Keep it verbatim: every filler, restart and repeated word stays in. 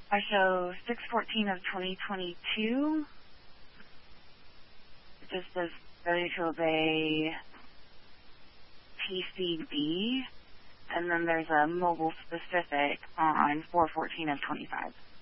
I show six fourteen of twenty twenty-two. It just says ready to obey P C B, and then there's a mobile specific on four fourteen of twenty-five.